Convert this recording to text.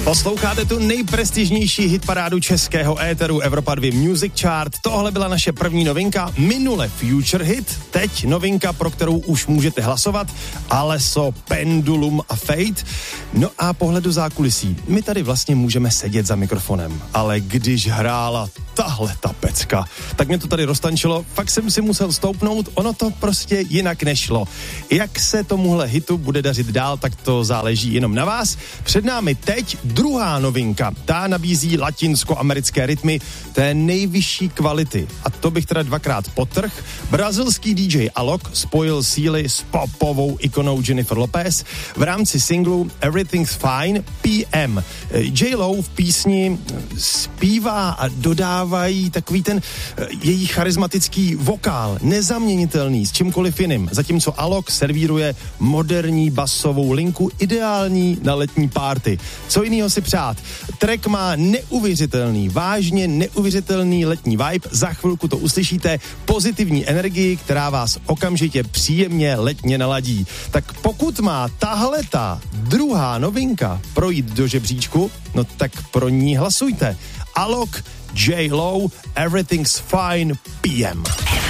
Posloucháte tu nejprestižnější hitparádu českého éteru Evropa 2 Music Chart. Tohle byla naše první novinka, minule Future Hit, teď novinka, pro kterou už můžete hlasovat, Alesso, Pendulum a Fate. No a pohled do zákulisí. My tady vlastně můžeme sedět za mikrofonem, ale když hrála tahle ta pecka, tak mě to tady roztančilo, fakt jsem si musel stoupnout, ono to prostě jinak nešlo. Jak se tomuhle hitu bude dařit dál, tak to záleží jenom na vás. Před námi teď druhá novinka, ta nabízí latinsko-americké rytmy té nejvyšší kvality. A to bych teda dvakrát podtrhl. Brazilský DJ Alok spojil síly s popovou ikonou Jennifer Lopez v rámci singlu Everything's Fine PM. J-Lo v písni zpívá a dodávají takový ten její charismatický vokál, nezaměnitelný s čímkoliv jiným, zatímco Alok servíruje moderní basovou linku, ideální na letní party. Co jinýho si přát? Track má neuvěřitelný, vážně neuvěřitelný letní vibe, za chvilku to uslyšíte, pozitivní energii, která vás okamžitě příjemně letně naladí. Tak pokud má tahleta druhá novinka projít do žebříčku, no tak pro ní hlasujte. Alok, J-Lo, Everything's Fine PM.